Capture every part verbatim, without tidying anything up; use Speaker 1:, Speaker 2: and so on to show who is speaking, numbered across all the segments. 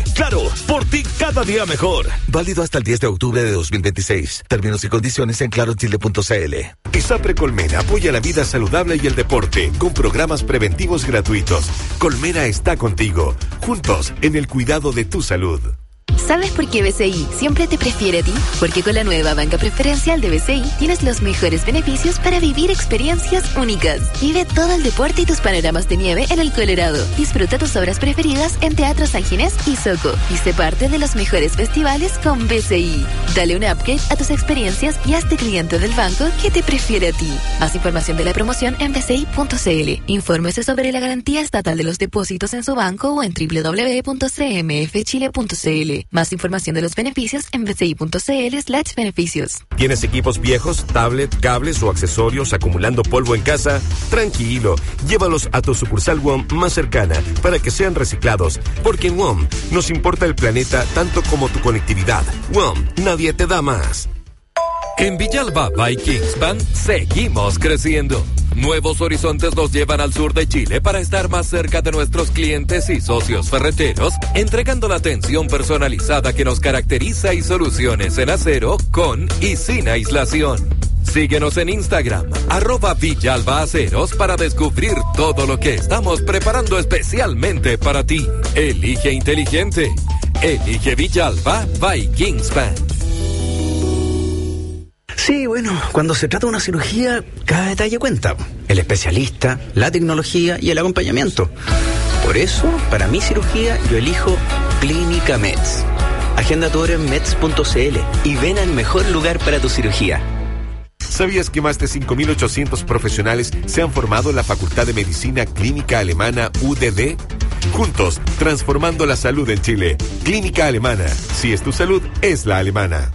Speaker 1: Claro, por ti cada día mejor.
Speaker 2: Válido hasta el diez de octubre de dos mil veintiséis. Términos y condiciones en claro chile punto c l.
Speaker 3: ISAPRE Colmena apoya la vida saludable y el deporte con programas preventivos gratuitos. Colmena está contigo, juntos en el cuidado de tu salud.
Speaker 4: ¿Sabes por qué B C I siempre te prefiere a ti? Porque con la nueva banca preferencial de B C I tienes los mejores beneficios para vivir experiencias únicas. Vive todo el deporte y tus panoramas de nieve en el Colorado. Disfruta tus obras preferidas en Teatro San Ginés y Soco. Y sé parte de los mejores festivales con B C I. Dale un upgrade a tus experiencias y hazte cliente del banco que te prefiere a ti. Más información de la promoción en b c i punto c l. Infórmese sobre la garantía estatal de los depósitos en su banco o en w w w punto c m f chile punto c l. Más información de los beneficios en b c i punto c l slash beneficios.
Speaker 3: ¿Tienes equipos viejos, tablet, cables o accesorios acumulando polvo en casa? Tranquilo, llévalos a tu sucursal W O M más cercana para que sean reciclados, porque en W O M nos importa el planeta tanto como tu conectividad. W O M, nadie te da más.
Speaker 5: En Villalba by Kingspan seguimos creciendo. Nuevos horizontes nos llevan al sur de Chile para estar más cerca de nuestros clientes y socios ferreteros, entregando la atención personalizada que nos caracteriza y soluciones en acero con y sin aislación. Síguenos en Instagram, arroba Villalba Aceros, para descubrir todo lo que estamos preparando especialmente para ti. Elige inteligente. Elige Villalba by Kingspan.
Speaker 6: Sí, bueno, cuando se trata de una cirugía, cada detalle cuenta. El especialista, la tecnología y el acompañamiento. Por eso, para mi cirugía, yo elijo Clínica Meds. Agenda tu hora en meds punto c l y ven al mejor lugar para tu cirugía.
Speaker 3: ¿Sabías que más de cinco mil ochocientos profesionales se han formado en la Facultad de Medicina Clínica Alemana U D D? Juntos, transformando la salud en Chile. Clínica Alemana. Si es tu salud, es la alemana.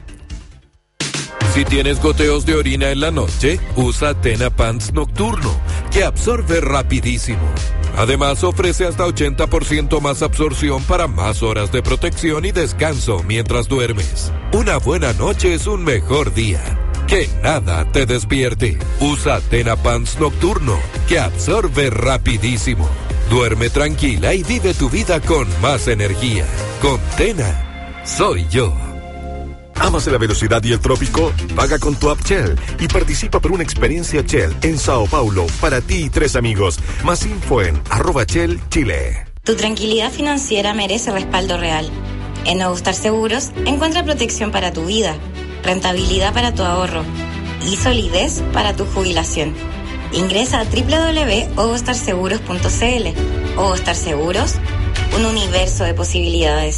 Speaker 5: Si tienes goteos de orina en la noche, usa Tena Pants Nocturno, que absorbe rapidísimo. Además, ofrece hasta ochenta por ciento más absorción para más horas de protección y descanso mientras duermes. Una buena noche es un mejor día. Que nada te despierte. Usa Tena Pants Nocturno, que absorbe rapidísimo. Duerme tranquila y vive tu vida con más energía. Con Tena, soy yo.
Speaker 3: ¿Amas la velocidad y el trópico? Paga con tu app Shell y participa por una experiencia Shell en Sao Paulo para ti y tres amigos. Más info en arroba Shell Chile.
Speaker 7: Tu tranquilidad financiera merece respaldo real. En Nuevo Star Seguros encuentra protección para tu vida, rentabilidad para tu ahorro y solidez para tu jubilación. Ingresa a doble u doble u doble u punto ovostar seguros punto c l. Ovostar Seguros, un universo de posibilidades.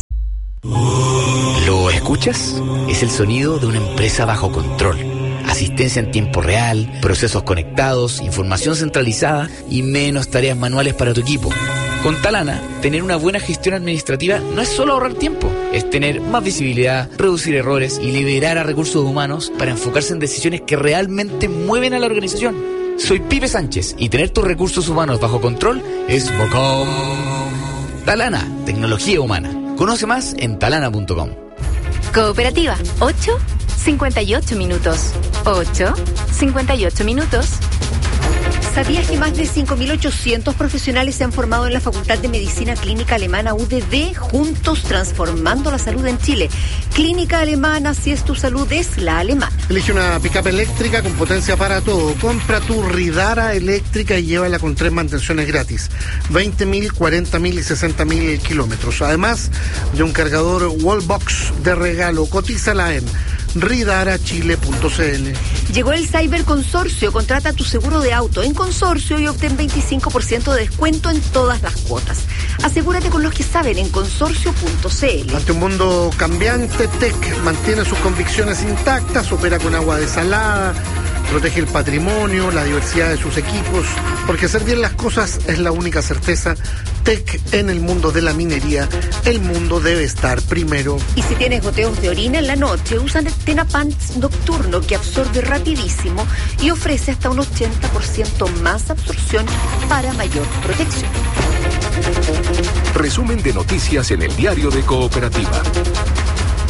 Speaker 6: ¿Lo escuchas? Es el sonido de una empresa bajo control. Asistencia en tiempo real, procesos conectados, información centralizada y menos tareas manuales para tu equipo. Con Talana, tener una buena gestión administrativa no es solo ahorrar tiempo, es tener más visibilidad, reducir errores y liberar a recursos humanos para enfocarse en decisiones que realmente mueven a la organización. Soy Pipe Sánchez y tener tus recursos humanos bajo control es bacán. Talana, tecnología humana. Conoce más en talana punto com.
Speaker 4: Cooperativa, ocho, cincuenta y ocho minutos. ocho, cincuenta y ocho minutos.
Speaker 8: ¿Sabías que más de cinco mil ochocientos profesionales se han formado en la Facultad de Medicina Clínica Alemana U D D, juntos transformando la salud en Chile? Clínica Alemana, si es tu salud, es la alemana.
Speaker 9: Elige una pick-up eléctrica con potencia para todo. Compra tu Ridara eléctrica y llévala con tres mantenciones gratis. veinte mil, cuarenta mil y sesenta mil kilómetros. Además de un cargador Wallbox de regalo. Cotízala en ridara chile punto c l.
Speaker 8: Llegó el Cyber Consorcio. Contrata tu seguro de auto en Consorcio y obtén veinticinco por ciento de descuento en todas las cuotas. Asegúrate con los que saben en consorcio punto c l.
Speaker 9: Ante un mundo cambiante, T E C mantiene sus convicciones intactas, opera con agua desalada, protege el patrimonio, la diversidad de sus equipos, porque hacer bien las cosas es la única certeza. T E C en el mundo de la minería, el mundo debe estar primero.
Speaker 8: Y si tienes goteos de orina en la noche, usan el Tena Pants Nocturno, que absorbe rapidísimo y ofrece hasta un ochenta por ciento más absorción para mayor protección.
Speaker 3: Resumen de noticias en el diario de Cooperativa.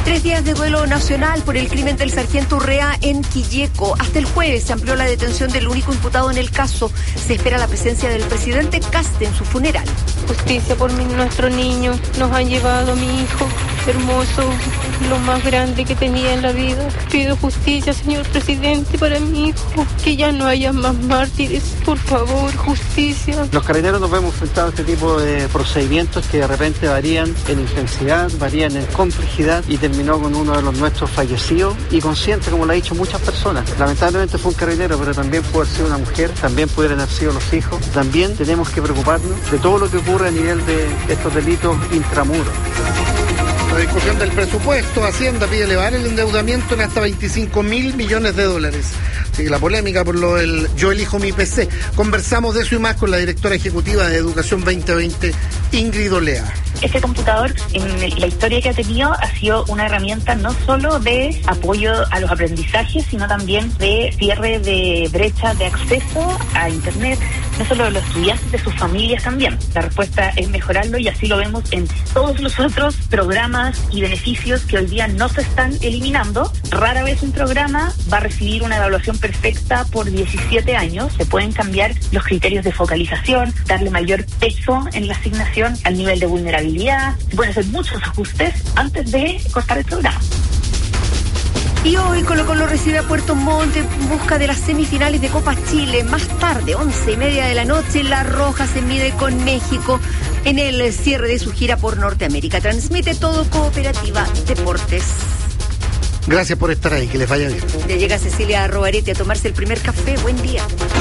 Speaker 8: Tres días de duelo nacional por el crimen del sargento Urrea en Quilleco. Hasta el jueves se amplió la detención del único imputado en el caso. Se espera la presencia del presidente Kast en su funeral.
Speaker 10: Justicia por mi, nuestro niño. Nos han llevado a mi hijo hermoso, lo más grande que tenía en la vida. Pido justicia, señor presidente, para mi hijo. Que ya no haya más mártires. Por favor, justicia.
Speaker 11: Los carabineros nos vemos enfrentados a este tipo de procedimientos que de repente varían en intensidad, varían en complejidad y terminó con uno de los nuestros fallecidos y consciente, como lo han dicho muchas personas. Lamentablemente fue un carabinero, pero también pudo haber sido una mujer, también pudieran haber sido los hijos. También tenemos que preocuparnos de todo lo que ocurre a nivel de estos delitos intramuros.
Speaker 9: La discusión del presupuesto, Hacienda pide elevar el endeudamiento en hasta veinticinco mil millones de dólares. Sigue la polémica por lo del Yo elijo mi P C. Conversamos de eso y más con la directora ejecutiva de Educación veinte veinte, Ingrid Olea.
Speaker 12: Este computador, en la historia que ha tenido, ha sido una herramienta no solo de apoyo a los aprendizajes, sino también de cierre de brechas de acceso a Internet, no solo de los estudiantes, de sus familias también. La respuesta es mejorarlo y así lo vemos en todos los otros programas y beneficios que hoy día no se están eliminando. Rara vez un programa va a recibir una evaluación perfecta por diecisiete años. Se pueden cambiar los criterios de focalización, darle mayor peso en la asignación al nivel de vulnerabilidad. Se pueden hacer muchos ajustes antes de cortar el programa.
Speaker 8: Y hoy Colo Colo recibe a Puerto Montt en busca de las semifinales de Copa Chile. Más tarde, once y media de la noche, La Roja se mide con México en el cierre de su gira por Norteamérica. Transmite todo Cooperativa Deportes.
Speaker 9: Gracias por estar ahí, que les vaya bien.
Speaker 8: Ya llega Cecilia Robaretti a tomarse el primer café. Buen día.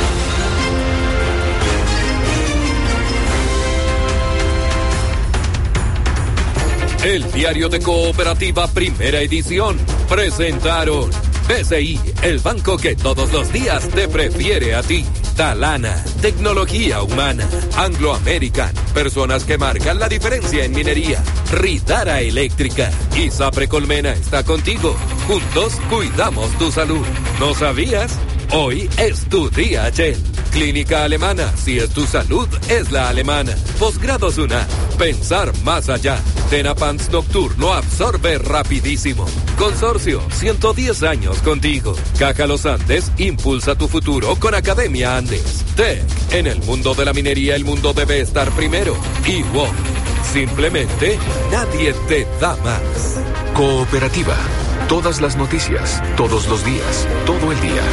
Speaker 5: El diario de Cooperativa, primera edición, presentaron B C I, el banco que todos los días te prefiere a ti. Talana, tecnología humana. Anglo American, personas que marcan la diferencia en minería. Ritara Eléctrica. Isapre Colmena está contigo. Juntos cuidamos tu salud. ¿No sabías? Hoy es tu día, Shell. Clínica Alemana, si es tu salud, es la alemana. Posgrados UNA, pensar más allá. Tenapants Nocturno absorbe rapidísimo. Consorcio, ciento diez años contigo. Caja Los Andes, impulsa tu futuro con Academia Andes. Tech, en el mundo de la minería el mundo debe estar primero. Y W O M, simplemente nadie te da más.
Speaker 13: Cooperativa, todas las noticias, todos los días, todo el día.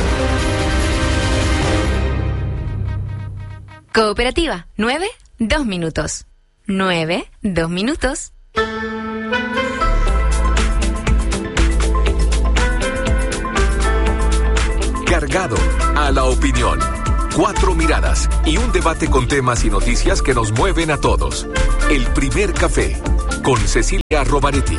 Speaker 4: Cooperativa, nueve, dos minutos. Nueve, dos minutos.
Speaker 13: Cargado a la opinión. Cuatro miradas y un debate con temas y noticias que nos mueven a todos. El primer café con Cecilia Robaretti.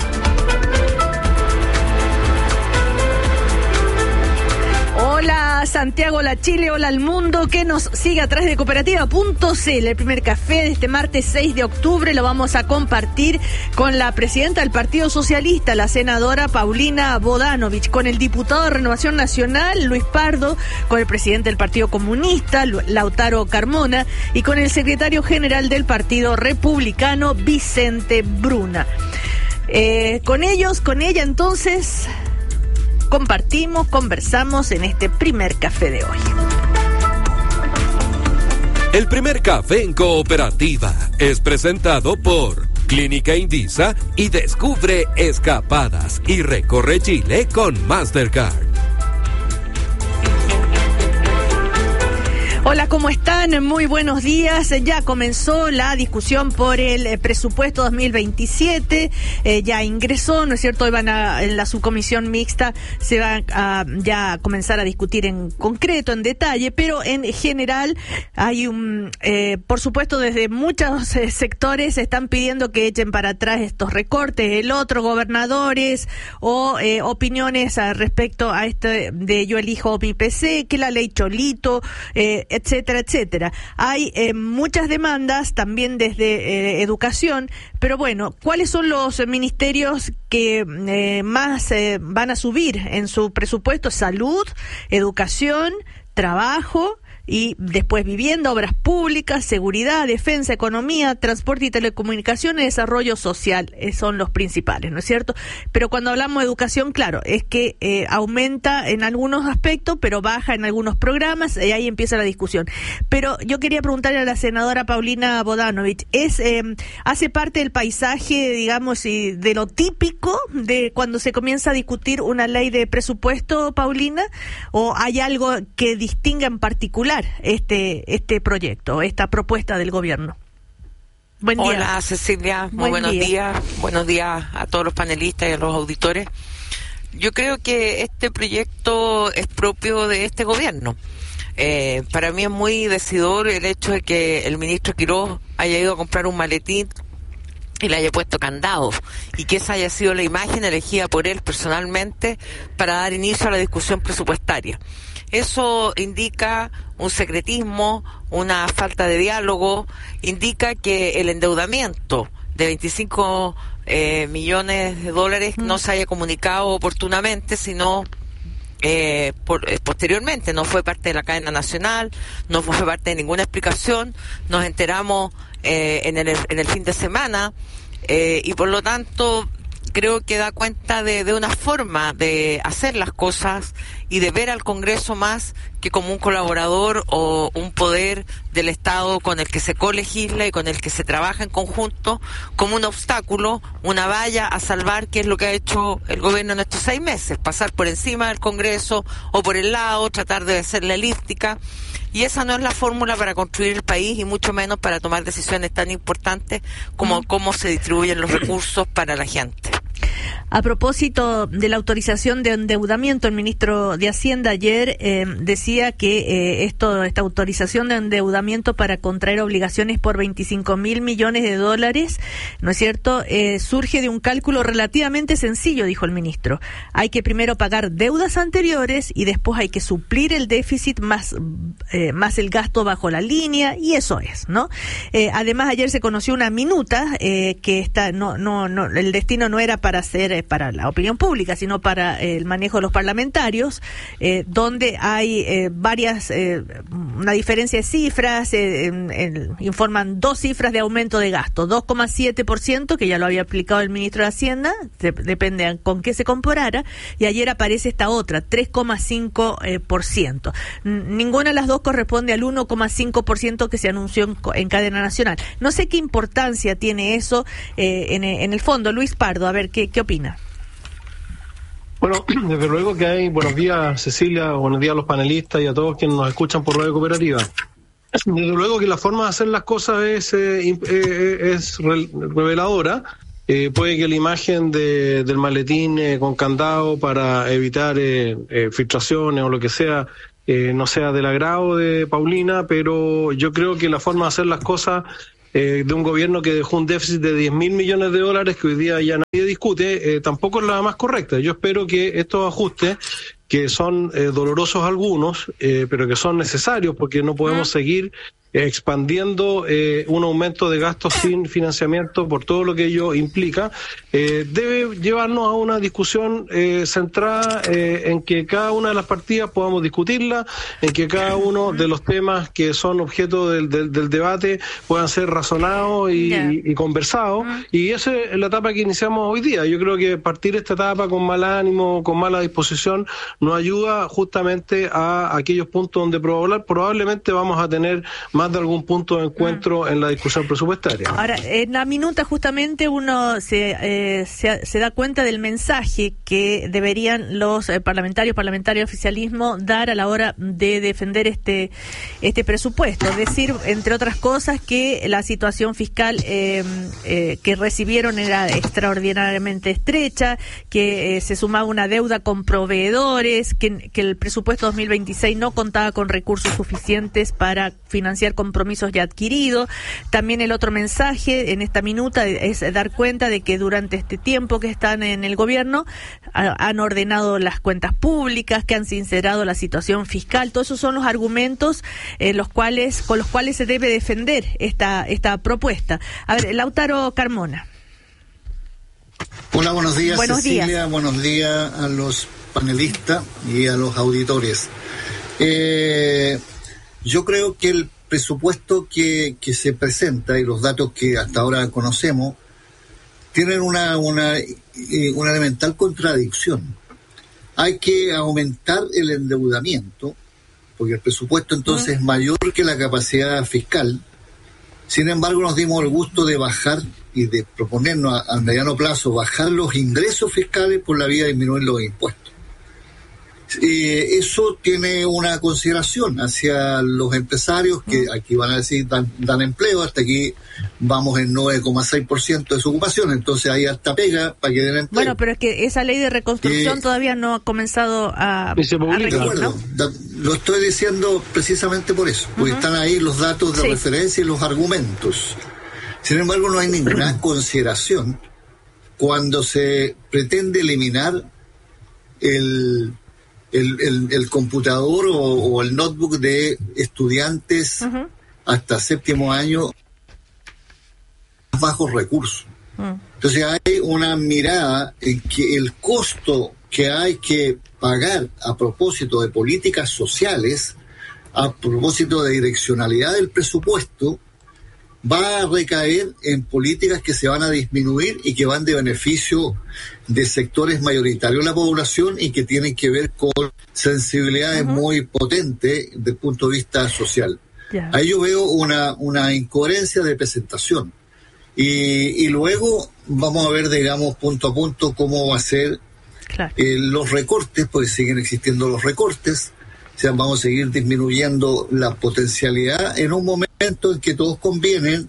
Speaker 14: Hola Santiago, hola Chile, hola al mundo que nos sigue a través de cooperativa punto c l. El primer café de este martes seis de octubre lo vamos a compartir con la presidenta del Partido Socialista, la senadora Paulina Bodanovich, con el diputado de Renovación Nacional, Luis Pardo, con el presidente del Partido Comunista, Lautaro Carmona, y con el secretario general del Partido Republicano, Vicente Bruna. Eh, con ellos, con ella entonces... compartimos, conversamos en este primer café de hoy.
Speaker 5: El primer café en Cooperativa es presentado por Clínica Indisa y descubre escapadas y recorre Chile con Mastercard.
Speaker 14: Hola, ¿cómo están? Muy buenos días. Ya comenzó la discusión por el eh, presupuesto dos mil veintisiete. Eh, ya ingresó, ¿no es cierto? Hoy van a, en la subcomisión mixta se va a ya comenzar a discutir en concreto, en detalle, pero en general hay un, eh, por supuesto, desde muchos eh, sectores están pidiendo que echen para atrás estos recortes, el otro, gobernadores o eh, opiniones a respecto a este de Yo elijo mi P C, que la ley Cholito, eh, etcétera, etcétera. Hay eh, muchas demandas también desde eh, educación, pero bueno, ¿cuáles son los ministerios que eh, más eh, van a subir en su presupuesto? Salud, educación, trabajo y después vivienda, obras públicas, seguridad, defensa, economía, transporte y telecomunicaciones, desarrollo social, eh, son los principales, ¿no es cierto? Pero cuando hablamos de educación, claro, es que eh, aumenta en algunos aspectos, pero baja en algunos programas, y ahí empieza la discusión. Pero yo quería preguntarle a la senadora Paulina Bodanovich, ¿es eh, hace parte del paisaje, digamos, y de lo típico de cuando se comienza a discutir una ley de presupuesto, Paulina, o hay algo que distinga en particular este este proyecto, esta propuesta del gobierno? Buen día.
Speaker 15: Hola, Cecilia, muy
Speaker 14: Buen
Speaker 15: buenos
Speaker 14: día.
Speaker 15: días. Buenos días a todos los panelistas y a los auditores. Yo creo que este proyecto es propio de este gobierno. Eh, para mí es muy decidor el hecho de que el ministro Quirós haya ido a comprar un maletín y le haya puesto candados, y que esa haya sido la imagen elegida por él personalmente para dar inicio a la discusión presupuestaria. Eso indica un secretismo, una falta de diálogo, indica que el endeudamiento de veinticinco eh, millones de dólares no se haya comunicado oportunamente, sino eh, por, eh, posteriormente. No fue parte de la cadena nacional, no fue parte de ninguna explicación, nos enteramos eh, en, el, en el fin de semana, eh, y por lo tanto creo que da cuenta de, de una forma de hacer las cosas y de ver al Congreso más que como un colaborador o un poder del Estado con el que se colegisla y con el que se trabaja en conjunto, como un obstáculo, una valla a salvar, que es lo que ha hecho el gobierno en estos seis meses, pasar por encima del Congreso o por el lado, tratar de hacerle elíptica. Y esa no es la fórmula para construir el país, y mucho menos para tomar decisiones tan importantes como cómo se distribuyen los recursos para la gente.
Speaker 14: A propósito de la autorización de endeudamiento, el ministro de Hacienda ayer eh, decía que eh, esto, esta autorización de endeudamiento para contraer obligaciones por veinticinco mil millones de dólares, ¿no es cierto?, eh, surge de un cálculo relativamente sencillo, dijo el ministro. Hay que primero pagar deudas anteriores y después hay que suplir el déficit más, eh, más el gasto bajo la línea, y eso es, ¿no? Eh, además, ayer se conoció una minuta eh, que está, no, no, no, el destino no era para hacer eh, para la opinión pública, sino para eh, el manejo de los parlamentarios, eh, donde hay eh, varias, eh, una diferencia de cifras, eh, en, en, informan dos cifras de aumento de gasto, dos coma siete por ciento, que ya lo había aplicado el ministro de Hacienda, de, depende con qué se comparara, y ayer aparece esta otra, tres coma cinco por ciento. Ninguna de las dos corresponde al uno coma cinco por ciento que se anunció en, en cadena nacional. No sé qué importancia tiene eso eh, en, en el fondo. Luis Pardo, a ver, ¿qué, qué opina?
Speaker 16: Bueno, desde luego que hay, buenos días Cecilia, buenos días a los panelistas y a todos quienes nos escuchan por Radio Cooperativa. Desde luego que la forma de hacer las cosas es, eh, es reveladora. Eh, puede que la imagen de, del maletín eh, con candado para evitar eh, eh, filtraciones o lo que sea eh, no sea del agrado de Paulina, pero yo creo que la forma de hacer las cosas eh, de un gobierno que dejó un déficit de diez mil millones de dólares que hoy día ya nadie discute, eh, tampoco es la más correcta. Yo espero que estos ajustes, que son eh, dolorosos algunos, eh, pero que son necesarios porque no podemos seguir eh, expandiendo eh, un aumento de gastos sin financiamiento por todo lo que ello implica, eh, debe llevarnos a una discusión eh, centrada eh, en que cada una de las partidas podamos discutirla, en que cada uno de los temas que son objeto del, del, del debate puedan ser razonados y, yeah. y, y conversados, uh-huh. y esa es la etapa que iniciamos hoy día. Yo creo que partir esta etapa con mal ánimo, con mala disposición, nos ayuda justamente a aquellos puntos donde probablemente vamos a tener más de algún punto de encuentro mm. en la discusión presupuestaria.
Speaker 14: Ahora, en la minuta justamente uno se, eh, se, se da cuenta del mensaje que deberían los eh, parlamentarios, parlamentarios oficialismo dar a la hora de defender este este presupuesto. Decir, entre otras cosas, que la situación fiscal eh, eh, que recibieron era extraordinariamente estrecha, que eh, se sumaba una deuda con proveedores, Que, que el presupuesto dos mil veintiséis no contaba con recursos suficientes para financiar compromisos ya adquiridos. También el otro mensaje en esta minuta es dar cuenta de que durante este tiempo que están en el gobierno a, han ordenado las cuentas públicas, que han sincerado la situación fiscal. Todos esos son los argumentos eh, los cuales con los cuales se debe defender esta esta propuesta. A ver, Lautaro Carmona.
Speaker 17: Hola, buenos días,
Speaker 14: buenos
Speaker 17: Cecilia.
Speaker 14: Días.
Speaker 17: Buenos días a los panelistas y a los auditores. Eh, yo creo que el presupuesto que, que se presenta y los datos que hasta ahora conocemos tienen una, una, una elemental contradicción. Hay que aumentar el endeudamiento, porque el presupuesto entonces es mayor que la capacidad fiscal. Sin embargo, nos dimos el gusto de bajar y de proponernos a, a mediano plazo bajar los ingresos fiscales por la vía de disminuir los impuestos. Eh, eso tiene una consideración hacia los empresarios que aquí van a decir dan, dan empleo, hasta aquí vamos en nueve coma seis por ciento de su ocupación, entonces hay harta pega para que den empleo.
Speaker 14: Bueno, pero es que esa ley de reconstrucción eh, todavía no ha comenzado a, a regir, ¿no?
Speaker 17: Da, lo estoy diciendo precisamente por eso, porque uh-huh. están ahí los datos de sí. referencia y los argumentos. Sin embargo, no hay ninguna consideración cuando se pretende eliminar el El, el, el computador o, o el notebook de estudiantes uh-huh. hasta séptimo año bajos recursos. Uh-huh. Entonces hay una mirada en que el costo que hay que pagar a propósito de políticas sociales, a propósito de direccionalidad del presupuesto, va a recaer en políticas que se van a disminuir y que van de beneficio de sectores mayoritarios de la población y que tienen que ver con sensibilidades uh-huh. muy potentes desde el punto de vista social. Yeah. Ahí yo veo una, una incoherencia de presentación. Y, y luego vamos a ver, digamos, punto a punto cómo va a ser claro. eh, los recortes, porque siguen existiendo los recortes. O sea, vamos a seguir disminuyendo la potencialidad en un momento en que todos convienen.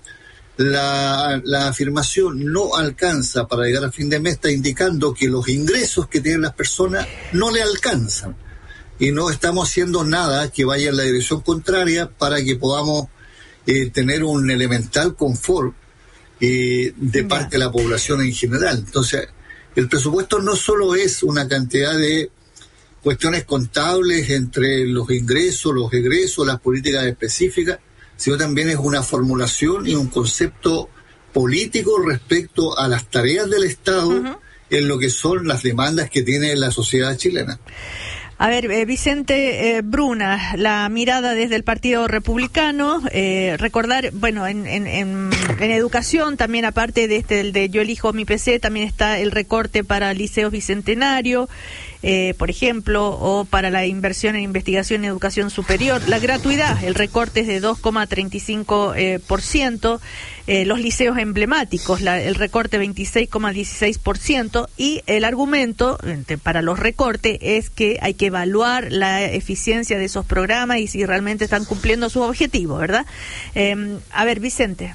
Speaker 17: La, la afirmación no alcanza para llegar a fin de mes, está indicando que los ingresos que tienen las personas no le alcanzan. Y no estamos haciendo nada que vaya en la dirección contraria para que podamos eh, tener un elemental confort eh, de parte de la población en general. Entonces, el presupuesto no solo es una cantidad de cuestiones contables entre los ingresos, los egresos, las políticas específicas, sino también es una formulación y un concepto político respecto a las tareas del Estado uh-huh. en lo que son las demandas que tiene la sociedad chilena.
Speaker 14: A ver, eh, Vicente eh, Bruna, la mirada desde el Partido Republicano, eh, recordar, bueno, en, en, en, en educación también, aparte de este, el de Yo Elijo Mi P C, también está el recorte para liceos bicentenario, eh, por ejemplo, o para la inversión en investigación y educación superior. La gratuidad, el recorte es de dos coma treinta y cinco por ciento, eh, los liceos emblemáticos, la, el recorte veintiséis coma dieciséis por ciento, y el argumento eh, para los recortes es que hay que evaluar la eficiencia de esos programas y si realmente están cumpliendo sus objetivos, ¿verdad? Eh, a ver, Vicente.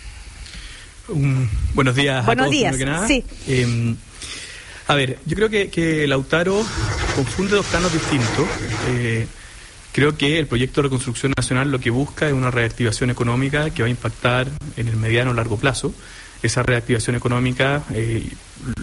Speaker 18: Um, buenos días.
Speaker 14: Buenos
Speaker 18: a todos,
Speaker 14: días,
Speaker 18: que nada.
Speaker 14: sí.
Speaker 18: Eh, a ver, yo creo que, que Lautaro confunde dos planos distintos. Eh, creo que el proyecto de reconstrucción nacional lo que busca es una reactivación económica que va a impactar en el mediano o largo plazo. Esa reactivación económica, eh,